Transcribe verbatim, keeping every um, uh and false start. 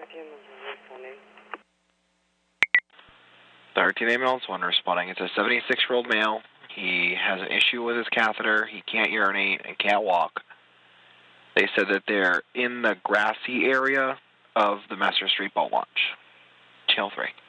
thirteen ambulance one responding. It's a seventy-six-year-old male. He has an issue with his catheter. He can't urinate and can't walk. They said that they're in the grassy area of the Messer Street boat launch. Channel three.